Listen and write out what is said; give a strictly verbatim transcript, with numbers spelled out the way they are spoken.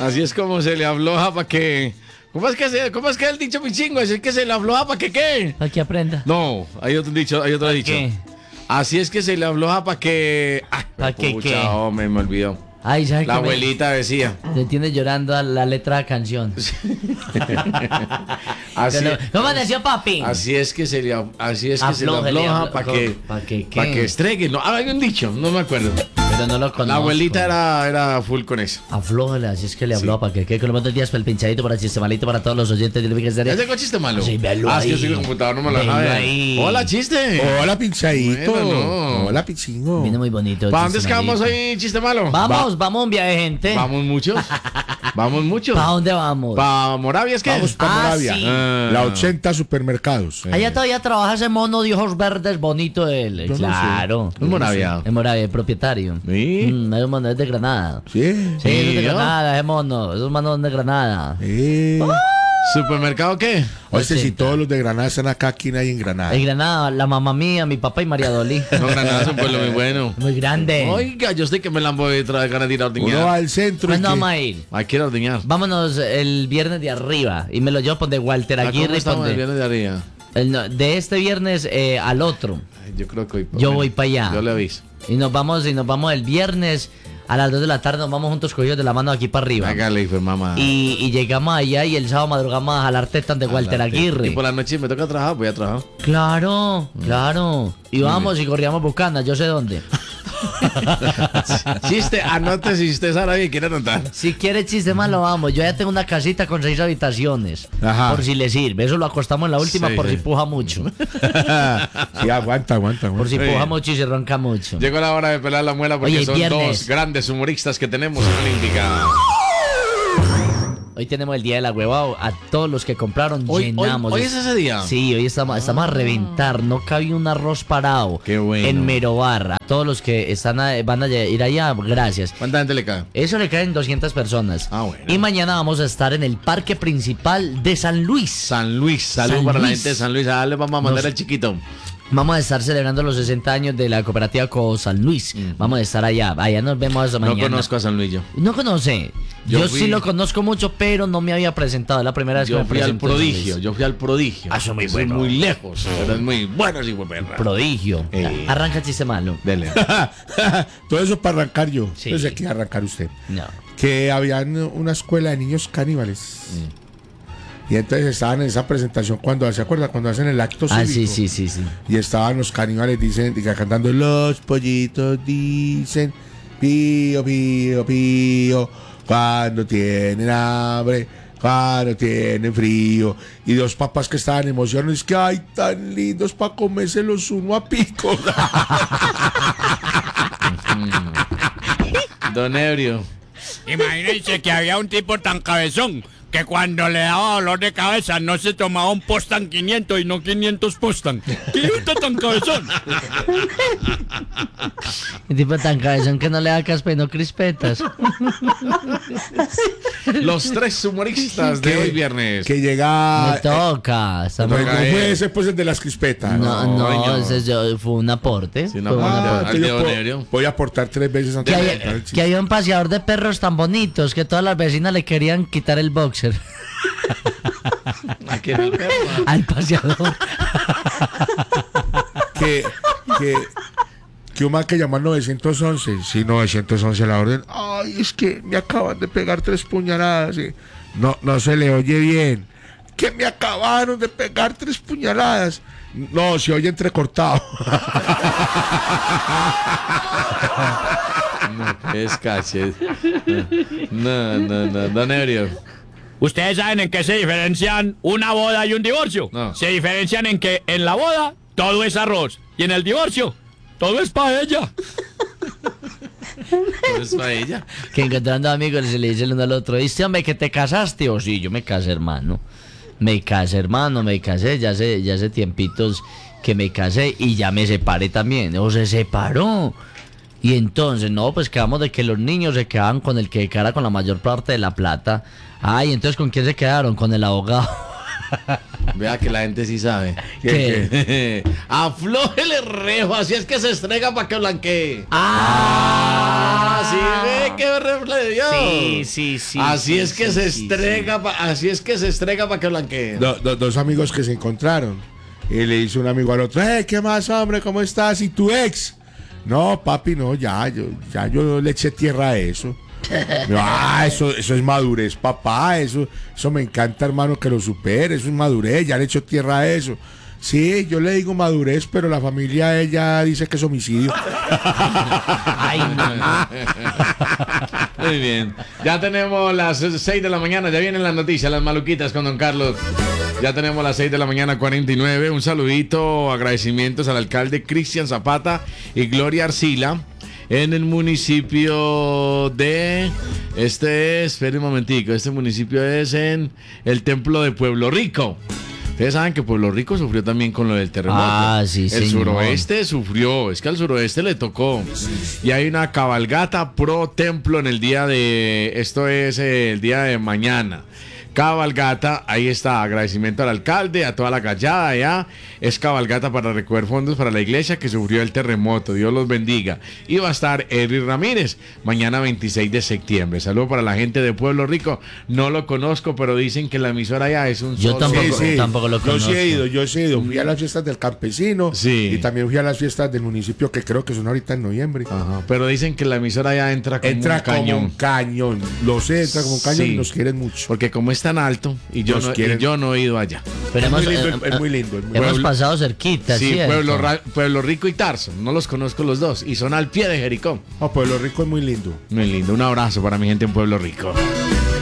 Así es como se le afloja para que... ¿Cómo es que se, cómo es que el dicho pichingo? Es que se le afloja para que qué. Para que aprenda. No, hay otro dicho, hay otro dicho. ¿Qué? Así es que se le afloja para que... Ay, ¿Pa' que pucha, qué? hombre, me olvidó. Ay, ¿sabes La qué me- abuelita decía. Le tiene llorando a la letra de la canción. Así, Pero, ¿cómo decía papi? así es que se le, así es que se le Aflójele, afloja aflo- para que... ¿pa' que qué? Para que estregue. No, ah, hay un dicho, no me acuerdo. Pero no lo conozco. La abuelita era, era full con eso. Aflójale, así es que le habló para que qué. Que lo días para el pinchadito, para el chiste malito, para todos los oyentes de Luis Guerrero. ¿Ese chiste malo? Sí, velo ah, es que yo ahí. soy el computador, no me lo Velo sabe. ahí. Hola, chiste. Hola, pinchadito. Bueno, no. Hola, pichingo. Viene muy bonito. el ¿Para dónde es chiste que vamos malito. hoy, chiste malo? Vamos, vamos un viaje, gente. Vamos muchos. Vamos muchos. ¿Para dónde vamos? ¿Para Moravia es que? Vamos para Ah, Moravia. sí. Ah. La ochenta supermercados. Allá todavía trabaja ese mono de ojos verdes bonito él. Yo no sé. Claro. Es Moravia. Es Moravia, el propietario. Sí. Mm, es un mono, es de Granada. Sí. Sí, es de ¿yo? Granada, ese mono. Esos manos de Granada. Sí. ¿Supermercado qué? Oye, si ochenta. todos los de Granada están acá, ¿quién hay en Granada? En Granada, la mamá mía, mi papá y María Dolí. No, Granada es un pueblo muy bueno. Muy grande. Oiga, yo sé que me la voy a traer ganas de ir a Uno va ordeñar. al centro y ¿Cuándo que- vamos a ir? Hay que ir a ordeñar. Vámonos el viernes de arriba y me lo llevo por de Walter Ah, ¿cómo Aguirre. estamos pon de- el viernes de arriba? el no- de este viernes eh, al otro. Ay, yo creo que hoy... Yo voy pa' allá. Yo le aviso. Y nos vamos y nos vamos el viernes a las dos de la tarde. Nos vamos juntos cogidos de la mano aquí para arriba. Hágale, hijo de mamá. Y, y llegamos allá y el sábado madrugamos a jalar tetas de Walter Adelante. Aguirre. Y por la noche me toca trabajar, voy a trabajar. Claro, claro. Y vamos y corríamos bucanas, yo sé dónde. Chiste, anote si usted sabe y quiere anotar. Si quiere chiste malo, vamos. Yo ya tengo una casita con seis habitaciones. Ajá. Por si le sirve. Eso lo acostamos en la última Sí, por sí. si puja mucho. Sí, aguanta, aguanta, Por si aguanta. Sí. puja mucho y se ronca mucho. Llegó la hora de pelar la muela porque Oye, son viernes. dos grandes humoristas que tenemos en Olímpica. Hoy tenemos el día de la huevada. A todos los que compraron Hoy, hoy, llenamos. hoy es ese día. Sí, hoy estamos, estamos a reventar. No cabía un arroz parado. Qué bueno. En Merobarra. A todos los que están a- van a ir allá, gracias. ¿Cuánta gente le cae? Eso le caen doscientas personas. Ah, bueno. Y mañana vamos a estar en el parque principal de San Luis. San Luis. Saludos San para la Luis. gente de San Luis. Ah, le vamos a mandar Nos- el chiquito. Vamos a estar celebrando los sesenta años de la cooperativa Co San Luis. Vamos a estar allá. Allá nos vemos esa No mañana. conozco a San Luis yo. No conoce. Yo, Yo fui- sí lo conozco mucho, pero no me había presentado. Es la primera vez que Yo me fui al presento en San prodigio. Luis. Yo fui al prodigio. Ah, eso es muy Eso bueno. Es muy lejos. Pero es muy bueno, sí, perra. Prodigio. Eh. Arranca el chiste malo. Dele. Todo eso para arrancar yo. Sí. Entonces aquí arrancar usted. No. Que habían una escuela de niños caníbales. Mm. Y entonces estaban en esa presentación cuando, ¿se acuerda? Cuando hacen el acto Ah, cívico. sí, sí, sí, sí. Y estaban los caníbales, dicen, diga, cantando, los pollitos dicen, pío, pío, pío, cuando tienen hambre, cuando tienen frío. Y dos papás que estaban emocionados, es que, ay, tan lindos para comérselos uno a pico. Don Ebrio. Imagínense que había un tipo tan cabezón que cuando le daba dolor de cabeza no se tomaba un Postan quinientos y no quinientos Postan. ¿Qué está tan cabezón? Un tipo tan cabezón que no le da caspa y no crispetas. Los tres humoristas de Que- hoy viernes. Que llega... Me toca. No, Estamos... no fue ese, pues el de las crispetas. No, no, no. ese es yo- fue un aporte. Sí, un fue un aporte. aporte. Al de entonces yo Don puedo- Ebrio. voy a aportar tres veces antes Que, de hay- contar el chiste. que había un paseador de perros tan bonitos que todas las vecinas le querían quitar el boxer Aquí en el perro. al paseador. que, que, que un man que llama al nueve once, sí, nueve once la orden, ay, es que me acaban de pegar tres puñaladas, sí. no, no se le oye bien, que me acabaron de pegar tres puñaladas, no, se oye entrecortado. No, es cachet. No, no, no. Don Ebrio. ¿Ustedes saben en qué se diferencian una boda y un divorcio? No. Se diferencian en que en la boda todo es arroz y en el divorcio todo es paella. Es para ella. Que encontrando amigos se le dice el uno al otro, ¿viste, hombre, que te casaste? O sí, yo me casé, hermano. Me casé, hermano, me casé. Ya hace, ya hace tiempitos que me casé y ya me separé también. O se separó. Y entonces, no, pues quedamos de que los niños se quedaban con el que quedara con la mayor parte de la plata. Ay, entonces, ¿con quién se quedaron? Con el abogado. Vea que la gente sí sabe. ¿Qué? Aflójele rejo, así es que se estrega para que blanquee. Ah, Así ve que reflejo. Sí, sí, sí. Así sí, es que sí, se sí, estrega, pa- así es que se estrega para que blanquee. Do- do- dos amigos que se encontraron. Y le dice un amigo al otro, "Eh, ¿qué más, hombre? ¿Cómo estás? ¿Y tu ex?" "No, papi, no, ya, yo, ya yo le eché tierra a eso." Yo, "Ah, eso, eso es madurez, papá, eso, eso me encanta, hermano, que lo supere, eso es madurez, ya le echo tierra a eso." "Sí, yo le digo madurez, pero la familia ella dice que es homicidio." Ay, no, no. Muy bien. Ya tenemos las seis de la mañana, ya vienen las noticias, las maluquitas con don Carlos. Ya tenemos las seis de la mañana, cuarenta y nueve. Un saludito, agradecimientos al alcalde Cristian Zapata y Gloria Arcila en el municipio de... Este es, espere un momentico, este municipio es en el templo de Pueblo Rico. Ustedes saben que Pueblo Rico sufrió también con lo del terremoto. Ah, sí, El señor. suroeste sufrió, es que al suroeste le tocó. Y hay una cabalgata pro templo en el día de, esto es eh, el día de mañana. Cabalgata, ahí está, agradecimiento al alcalde, a toda la gallada allá. Es cabalgata para recoger fondos para la iglesia que sufrió el terremoto. Dios los bendiga. Y va a estar Edwin Ramírez mañana veintiséis de septiembre. Saludo para la gente de Pueblo Rico. No lo conozco, pero dicen que la emisora allá es un Yo solo- tampoco- tampoco lo Yo conozco. sí he ido, yo sí he ido. Fui a las fiestas del campesino. Sí. Y también fui a las fiestas del municipio que creo que son ahorita en noviembre. Ajá, pero dicen que la emisora allá entra como Entra un cañón. como un cañón. Lo sé, entra como un cañón Sí. y nos quieren mucho. Porque como es tan alto y yo, Nos no, y quieren. yo no he ido allá. Pero Es muy hemos, lindo, eh, es muy lindo, es muy hemos Pueblo- pasado cerquita, Sí, ¿cierto? Pueblo, Ra- Pueblo Rico y Tarso. No los conozco los dos. Y son al pie de Jericó. Oh, Pueblo Rico es muy lindo. Muy lindo. Un abrazo para mi gente en Pueblo Rico.